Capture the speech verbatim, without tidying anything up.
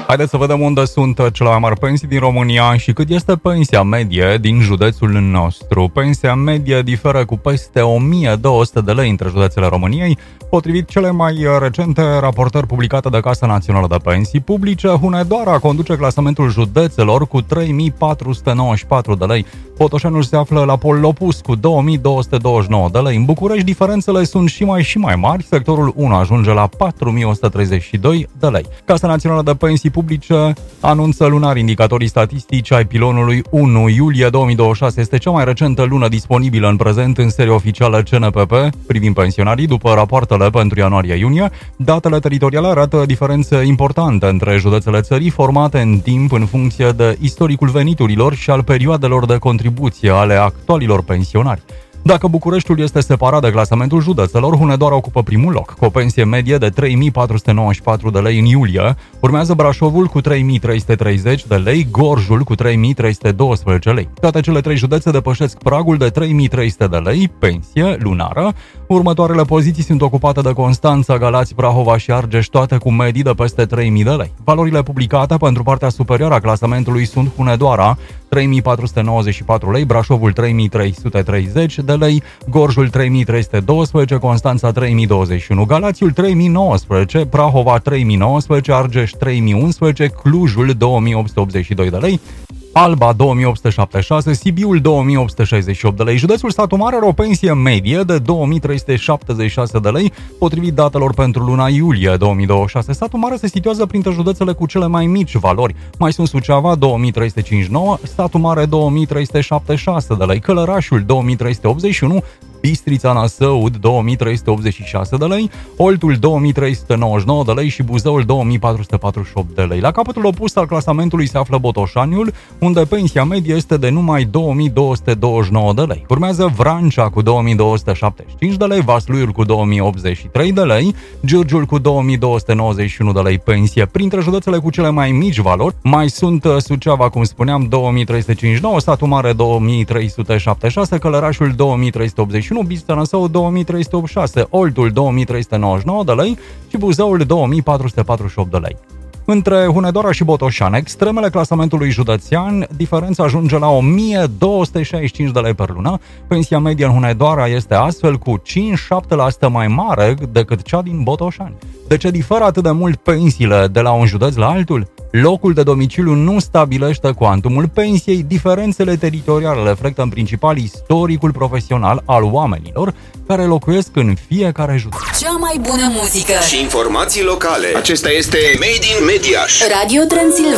Haideți să vedem unde sunt cele mai mari pensii din România și cât este pensia medie din județul nostru. Pensia medie diferă cu peste o mie două sute de lei între județele României. Potrivit cele mai recente raportări publicate de Casa Națională de Pensii Publice, Hunedoara conduce clasamentul județelor cu trei mii patru sute nouăzeci și patru de lei. Botoșanul se află la polul opus cu două mii două sute douăzeci și nouă de lei. În București diferențele sunt și mai și mai mari. Sectorul unu ajunge la patru mii o sută treizeci și doi de lei. Casa Națională de Pensii Publice anunță lunar indicatorii statistici ai pilonului unu. Iulie două mii douăzeci și șase este cea mai recentă lună disponibilă în prezent în serie oficială C N P P privind pensionarii după rapoartele pentru ianuarie-iunie. Datele teritoriale arată diferențe importante între județele țării formate în timp în funcție de istoricul veniturilor și al perioadelor de contribuție ale actualilor pensionari. Dacă Bucureștiul este separat de clasamentul județelor, Hunedoara ocupă primul loc, cu o pensie medie de trei mii patru sute nouăzeci și patru de lei în iulie, urmează Brașovul cu trei mii trei sute treizeci de lei, Gorjul cu trei mii trei sute doisprezece lei. Toate cele trei județe depășesc pragul de trei mii trei sute de lei, pensie lunară. Următoarele poziții sunt ocupate de Constanța, Galați, Prahova și Argeș, toate cu medii de peste trei mii de lei. Valorile publicate pentru partea superioară a clasamentului sunt Hunedoara, trei mii patru sute nouăzeci și patru lei, Brașovul trei mii trei sute treizeci de lei, Gorjul trei mii trei sute doisprezece, Constanța trei mii douăzeci și unu, Galațiul trei mii nouăsprezece, Prahova trei mii nouăsprezece, Argeș trei mii unsprezece, Clujul două mii opt sute optzeci și doi de lei, Alba două mii opt sute șaptezeci și șase, Sibiul două mii opt sute șaizeci și opt de lei. Județul Satu Mare are o pensie medie de două mii trei sute șaptezeci și șase de lei, potrivit datelor pentru luna iulie două mii douăzeci și șase. Satu Mare se situează printre județele cu cele mai mici valori. Mai sunt Suceava două mii trei sute cincizeci și nouă, Satu Mare două mii trei sute șaptezeci și șase de lei, Călărașul două mii trei sute optzeci și unu, Bistrița Năsăud două mii trei sute optzeci și șase de lei, Oltul două mii trei sute nouăzeci și nouă de lei și Buzăul două mii patru sute patruzeci și opt de lei. La capătul opus al clasamentului se află Botoșaniul, unde pensia medie este de numai două mii două sute douăzeci și nouă de lei. Urmează Vrancea cu două mii două sute șaptezeci și cinci de lei, Vasluiul cu două mii optzeci și trei de lei, Giurgiul cu două mii două sute nouăzeci și unu de lei pensie. Printre județele cu cele mai mici valori mai sunt Suceava, cum spuneam, două mii trei sute cincizeci și nouă, Satu Mare două mii trei sute șaptezeci și șase, Călărașul două mii trei sute optzeci și unu, Bistrița Năsăud două mii trei sute optzeci și șase, Oltul două mii trei sute nouăzeci și nouă de lei și Buzăul două mii patru sute patruzeci și opt de lei. Între Hunedoara și Botoșani, extremele clasamentului județean, diferența ajunge la o mie două sute șaizeci și cinci de lei per lună. Pensia medie în Hunedoara este astfel cu cinci șapte la sută mai mare decât cea din Botoșani. De ce diferă atât de mult pensiile de la un județ la altul? Locul de domiciliu nu stabilește cuantumul pensiei, diferențele teritoriale reflectă în principal istoricul profesional al oamenilor care locuiesc în fiecare județ. Cea mai bună muzică și informații locale. Acesta este Made in Mediaș. Radio Transilvania.